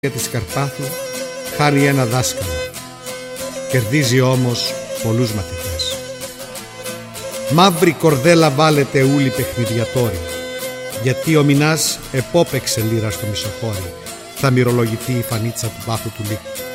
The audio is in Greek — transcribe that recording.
της Καρπάθου χάνει ένα δάσκαλο, κερδίζει όμως πολλούς μαθητές. Μαύρη κορδέλα βάλετε ούλοι παιχνιδιατόροι, γιατί ο Μινάς επόπεξε λύρα στο μισοχώρι, θα μυρολογηθεί η φανίτσα του βάθου του λύκου.